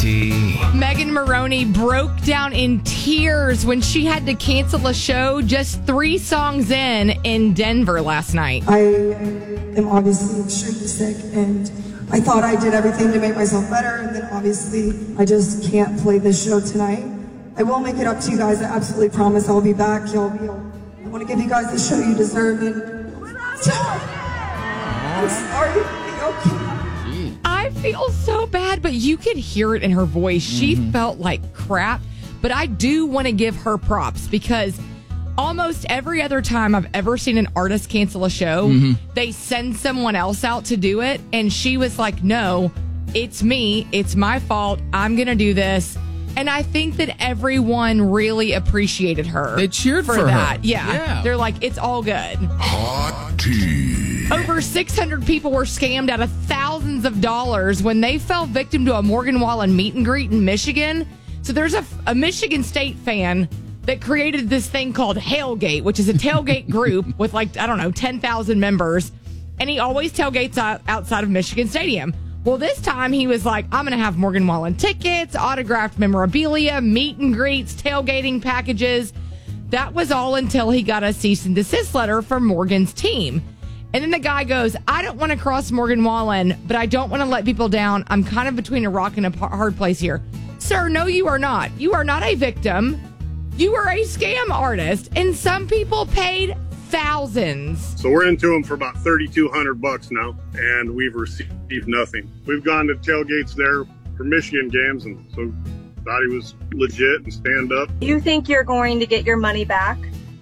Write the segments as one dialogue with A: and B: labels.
A: tea.
B: Megan Maroney broke down in tears when she had to cancel a show just 3 songs in Denver last night.
C: I am obviously extremely sick, and I thought I did everything to make myself better, and then obviously I just can't play this show tonight. I will make it up to you guys. I absolutely promise I'll be back. I want to give you guys the show you deserve. I'm sorry. Okay.
B: I feel so bad, but you could hear it in her voice. She felt like crap, but I do want to give her props because almost every other time I've ever seen an artist cancel a show, they send someone else out to do it. And she was like, no, it's me. It's my fault. I'm going to do this. And I think that everyone really appreciated her.
D: They cheered for
B: that.
D: her.
B: Yeah. They're like, it's all good.
A: Hot tea.
B: Over 600 people were scammed out of thousands of dollars when they fell victim to a Morgan Wallen meet and greet in Michigan. So there's a Michigan State fan that created this thing called Hailgate, which is a tailgate group with 10,000 members. And he always tailgates outside of Michigan Stadium. Well, this time he was like, I'm going to have Morgan Wallen tickets, autographed memorabilia, meet and greets, tailgating packages. That was all until he got a cease and desist letter from Morgan's team. And then the guy goes, I don't want to cross Morgan Wallen, but I don't want to let people down. I'm kind of between a rock and a hard place here. Sir, no, you are not. You are not a victim. You are a scam artist. And some people paid thousands.
E: So we're into them for about $3,200 now, and we've received nothing. We've gone to tailgates there for Michigan games, and so thought he was legit and stand up.
F: Do you think you're going to get your money back?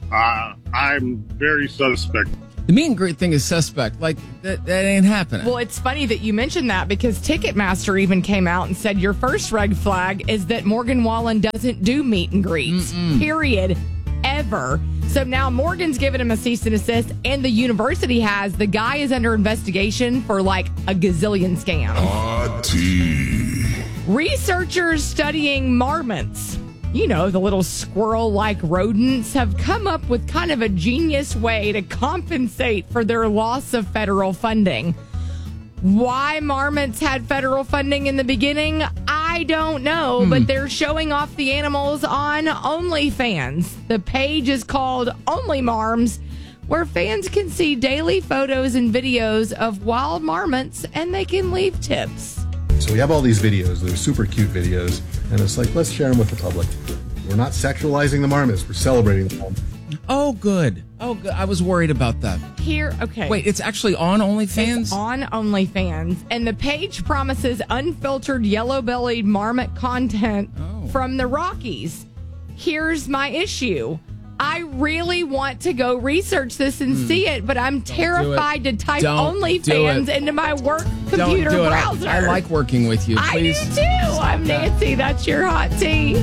E: I'm very suspect.
D: The meet and greet thing is suspect. Like, that ain't happening.
B: Well, it's funny that you mentioned that because Ticketmaster even came out and said your first red flag is that Morgan Wallen doesn't do meet and greets, period, ever. So now Morgan's given him a cease and desist, and the university has. The guy is under investigation for like a gazillion scams.
A: Hot tea.
B: Researchers studying marmots, the little squirrel-like rodents, have come up with kind of a genius way to compensate for their loss of federal funding. Why marmots had federal funding in the beginning, I don't know, but they're showing off the animals on OnlyFans. The page is called Only Marms, where fans can see daily photos and videos of wild marmots, and they can leave tips.
G: So we have all these videos. They're super cute videos, and it's like, let's share them with the public. We're not sexualizing the marmots. We're celebrating them.
D: Oh, good. I was worried about that.
B: Okay.
D: Wait, it's actually on OnlyFans?
B: It's on OnlyFans, and the page promises unfiltered yellow-bellied marmot content from the Rockies. Here's my issue. I really want to go research this and see it, but I'm terrified to type OnlyFans into my work computer browser.
D: I like working with you. Please.
B: I do too. I'm Nancy. That's your hot tea.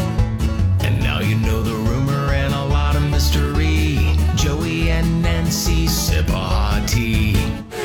A: And now you know the rumor and a lot of mystery. Joey and Nancy sip a hot tea.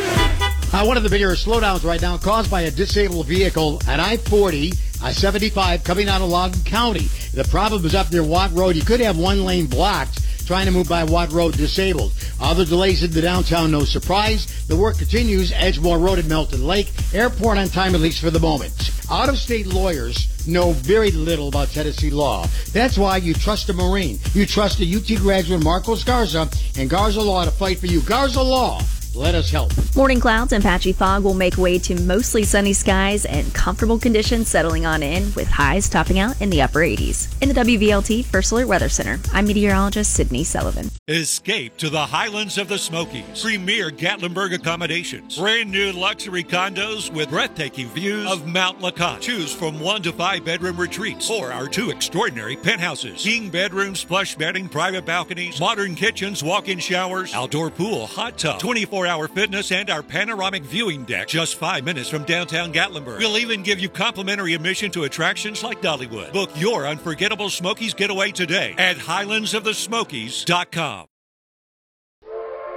H: One of the bigger slowdowns right now caused by a disabled vehicle at I-40, I-75 coming out of Loudoun County. The problem is up near Watt Road. You could have one lane blocked trying to move by Watt Road disabled. Other delays into downtown, no surprise. The work continues. Edgemore Road at Melton Lake. Airport on time, at least for the moment. Out-of-state lawyers know very little about Tennessee law. That's why you trust a Marine. You trust a UT graduate, Marcos Garza, and Garza Law to fight for you. Garza Law. Let us help.
I: Morning clouds and patchy fog will make way to mostly sunny skies and comfortable conditions settling on in, with highs topping out in the upper 80s. In the WVLT First Alert Weather Center, I'm meteorologist Sydney Sullivan.
J: Escape to the Highlands of the Smokies. Premier Gatlinburg accommodations. Brand new luxury condos with breathtaking views of Mount LeConte. Choose from 1 to 5 bedroom retreats or our 2 extraordinary penthouses. King bedrooms, plush bedding, private balconies, modern kitchens, walk-in showers, outdoor pool, hot tub, 24-hour fitness, and our panoramic viewing deck just 5 minutes from downtown Gatlinburg. We'll even give you complimentary admission to attractions like Dollywood. Book your unforgettable Smokies getaway today at highlandsofthesmokies.com.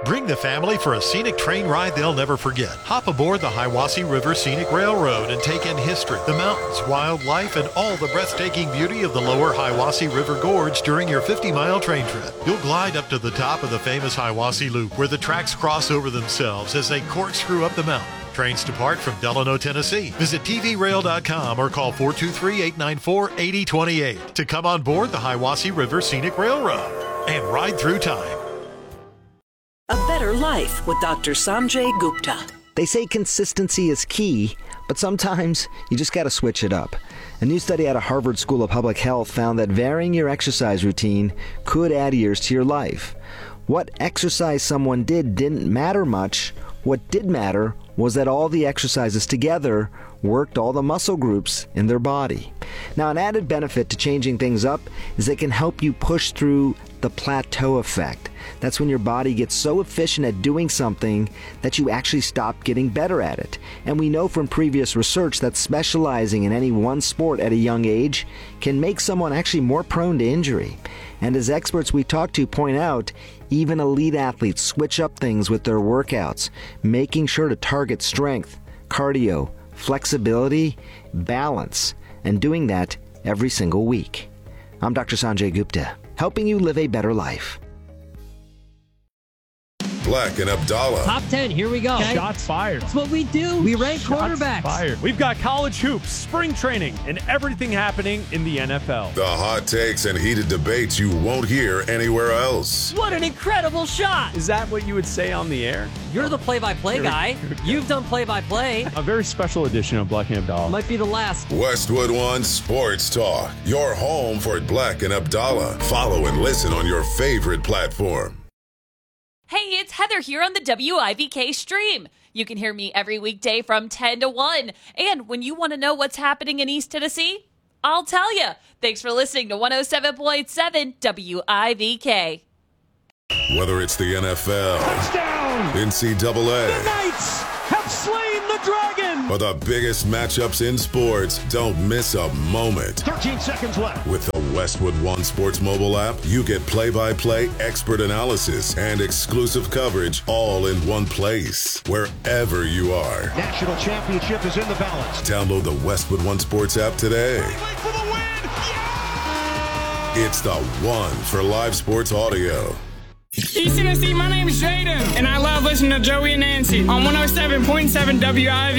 K: Bring the family for a scenic train ride they'll never forget. Hop aboard the Hiwassee River Scenic Railroad and take in history, the mountains, wildlife, and all the breathtaking beauty of the lower Hiwassee River Gorge during your 50-mile train trip. You'll glide up to the top of the famous Hiwassee Loop, where the tracks cross over themselves as they corkscrew up the mountain. Trains depart from Delano, Tennessee. Visit tvrail.com or call 423-894-8028 to come on board the Hiwassee River Scenic Railroad and ride through time.
L: A better life with Dr. Sanjay Gupta.
M: They say consistency is key, but sometimes you just got to switch it up. A new study out of Harvard School of Public Health found that varying your exercise routine could add years to your life. What exercise someone did didn't matter much. What did matter was that all the exercises together worked all the muscle groups in their body. Now, an added benefit to changing things up is it can help you push through the plateau effect. That's when your body gets so efficient at doing something that you actually stop getting better at it. And we know from previous research that specializing in any one sport at a young age can make someone actually more prone to injury. And as experts we talk to point out, even elite athletes switch up things with their workouts, making sure to target strength, cardio, flexibility, balance, and doing that every single week. I'm Dr. Sanjay Gupta, helping you live a better life.
N: Black and Abdallah.
O: Top 10, here we go.
P: Okay. Shots fired.
O: That's what we do. We rank quarterbacks.
P: Fired. We've got college hoops, spring training, and everything happening in the NFL.
N: The hot takes and heated debates you won't hear anywhere else.
O: What an incredible shot.
P: Is that what you would say on the air?
O: You're the play-by-play guy. You've done play-by-play.
P: A very special edition of Black and Abdallah.
O: Might be the last.
N: Westwood One Sports Talk. Your home for Black and Abdallah. Follow and listen on your favorite platform.
Q: Hey, it's Heather here on the WIVK stream. You can hear me every weekday from 10 to 1. And when you want to know what's happening in East Tennessee, I'll tell you. Thanks for listening to 107.7 WIVK.
N: Whether it's the NFL,
P: touchdown,
N: NCAA,
P: the Knights have slain the Dragon,
N: or the biggest matchups in sports, don't miss a moment.
P: 13 seconds left.
N: With the Westwood One Sports mobile app, you get play-by-play expert analysis and exclusive coverage all in one place, wherever you are.
H: National championship is in the balance.
N: Download the Westwood One Sports app today.
P: For the win! Yeah!
N: It's the one for live sports audio.
R: East Tennessee, my name is Jaden, and I love listening to Joey and Nancy on 107.7 WIV.